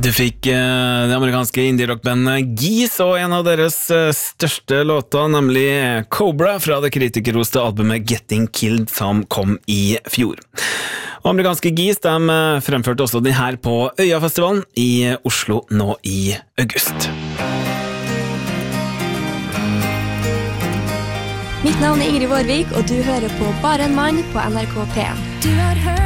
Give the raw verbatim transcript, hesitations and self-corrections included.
Du fikk eh, det amerikanske indie-rockbandet Geese og en av deres eh, største låter, nemlig Cobra fra det kritikerroste albumet Getting Killed som kom i fjor. Og amerikanske Geese de eh, fremførte også den her på Øyafestivalen i Oslo nå i august. Mitt navn er Ingrid Vårvik, og du hører på Bare en mann på N R K P en. Du har hørt